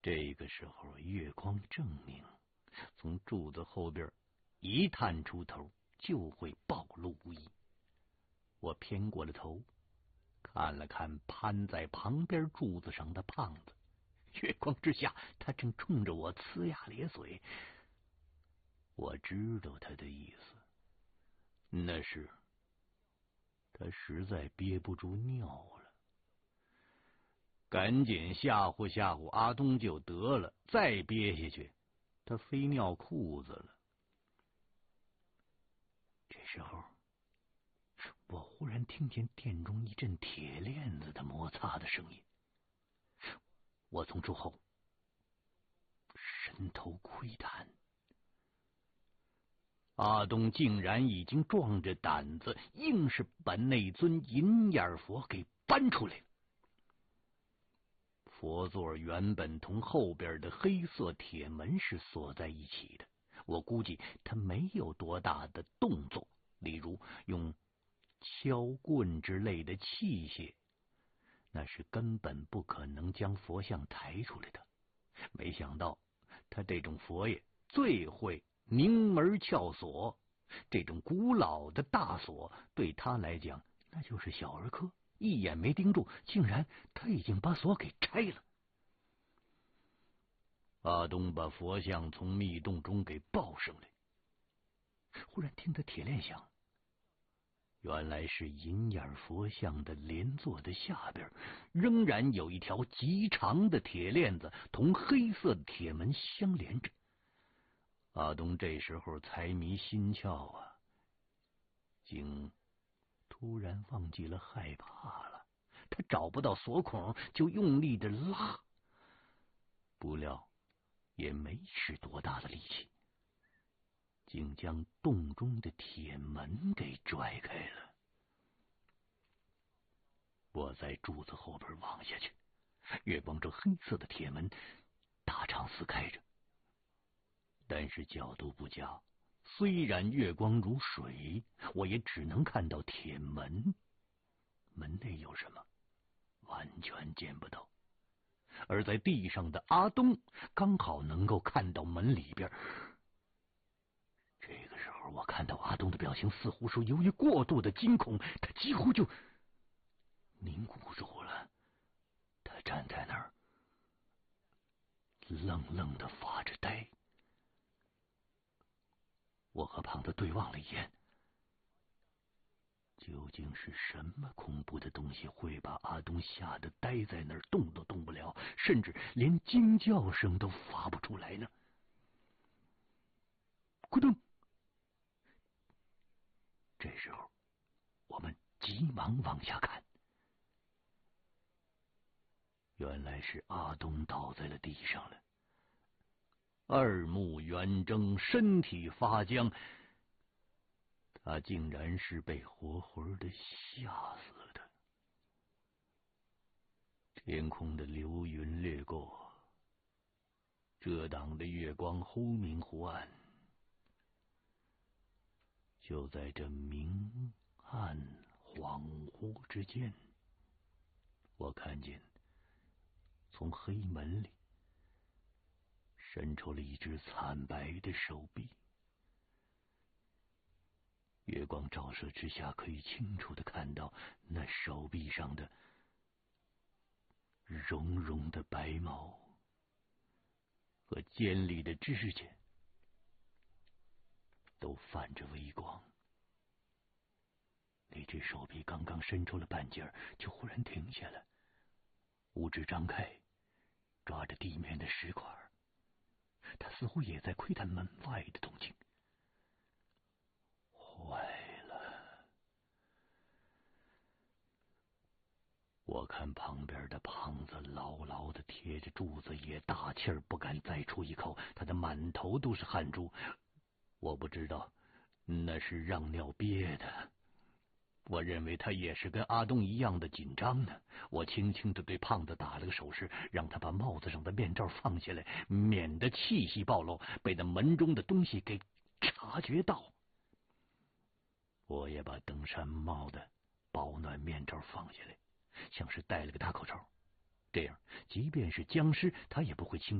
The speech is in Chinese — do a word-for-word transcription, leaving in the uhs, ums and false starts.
这个时候月光正明，从柱子后边一探出头，就会暴露无遗。我偏过了头，看了看攀在旁边柱子上的胖子，月光之下，他正冲着我呲牙咧嘴。我知道他的意思，那是他实在憋不住尿了，赶紧吓唬吓唬阿东就得了，再憋下去他非尿裤子了。这时候我忽然听见殿中一阵铁链子的摩擦的声音，我从柱后伸头窥探，阿东竟然已经壮着胆子，硬是把那尊银眼佛给搬出来了。佛座原本同后边的黑色铁门是锁在一起的，我估计他没有多大的动作，例如用敲棍之类的器械，那是根本不可能将佛像抬出来的。没想到他这种佛爷最会拧门撬锁，这种古老的大锁对他来讲那就是小儿科，一眼没盯住，竟然他已经把锁给拆了。阿东把佛像从密洞中给抱上来，忽然听得铁链响，原来是银眼佛像的莲座的下边仍然有一条极长的铁链子同黑色的铁门相连着。阿东这时候财迷心窍啊，竟突然忘记了害怕了。他找不到锁孔，就用力的拉，不料也没使多大的力气，竟将洞中的铁门给拽开了。我在柱子后边望下去，月光这黑色的铁门大敞四开着，但是角度不佳，虽然月光如水，我也只能看到铁门，门内有什么完全见不到。而在地上的阿东刚好能够看到门里边。这个时候我看到阿东的表情似乎是由于过度的惊恐，他几乎就凝固住了。他站在那儿愣愣的发着呆。我和胖子对望了一眼，究竟是什么恐怖的东西会把阿东吓得呆在那儿，动都动不了，甚至连惊叫声都发不出来呢？咕咚！这时候我们急忙往下看，原来是阿东倒在了地上了，二目圆睁，身体发僵，他竟然是被活活的吓死的。天空的流云掠过，遮挡的月光忽明忽暗。就在这明暗恍惚之间，我看见从黑门里伸出了一只惨白的手臂。月光照射之下，可以清楚的看到那手臂上的绒绒的白毛和尖利的指甲都泛着微光。那只手臂刚刚伸出了半截，就忽然停下了，五指张开，抓着地面的石块。他似乎也在窥探门外的动静。坏了！我看旁边的胖子牢牢的贴着柱子，也大气儿不敢再出一口，他的满头都是汗珠。我不知道那是让尿憋的，我认为他也是跟阿东一样的紧张呢。我轻轻的对胖子打了个手势，让他把帽子上的面罩放下来，免得气息暴露，被那门中的东西给察觉到。我也把登山帽的保暖面罩放下来，像是戴了个大口罩。 这样即便是僵尸，他也不会轻易